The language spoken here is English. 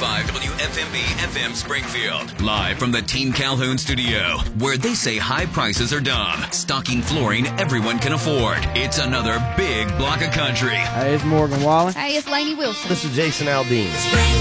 101.5 WFMB FM Springfield. Live from the Team Calhoun studio, where they say high prices are dumb. Stocking flooring everyone can afford. It's another big block of country. Hey, it's Morgan Wallen. Hey, it's Lainey Wilson. This is Jason Aldean.